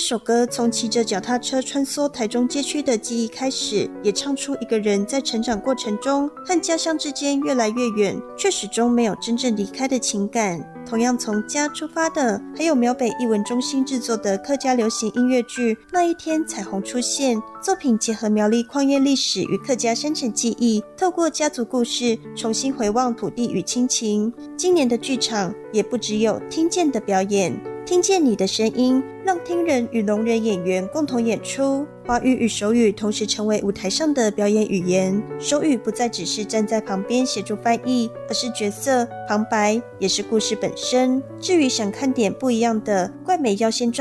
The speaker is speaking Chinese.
首歌从骑着脚踏车穿梭台中街区的记忆开始，也唱出一个人在成长过程中和家乡之间越来越远，却始终没有真正离开的情感。同样从家出发的，还有苗北艺文中心制作的客家流行音乐剧《那一天彩虹出现》，作品结合苗栗矿业历史与客家山城记忆，透过家族故事重新回望土地与亲情。今年的剧场也不只有听见的表演，听见你的声音，让听人与聋人演员共同演出。华语与手语同时成为舞台上的表演语言，手语不再只是站在旁边协助翻译，而是角色旁白，也是故事本身。至于想看点不一样的，怪美要先